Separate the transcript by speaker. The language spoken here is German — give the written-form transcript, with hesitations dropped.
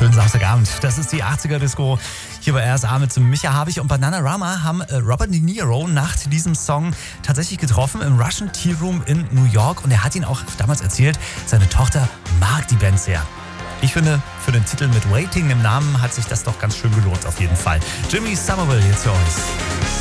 Speaker 1: Schönen Samstagabend. Das ist die 80er Disco hier bei RSA mit Micha Habich und Bananarama haben Robert De Niro nach diesem Song tatsächlich getroffen im Russian Tea Room in New York und er hat ihn auch damals erzählt, seine Tochter mag die Band sehr. Ich finde, für den Titel mit Waiting im Namen hat sich das doch ganz schön gelohnt auf jeden Fall. Jimmy Somerville jetzt für uns.